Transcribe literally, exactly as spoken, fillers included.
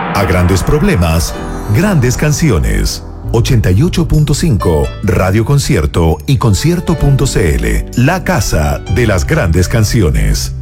A grandes problemas, grandes canciones. ochenta y ocho punto cinco Radio Concierto y concierto punto c l, la casa de las grandes canciones.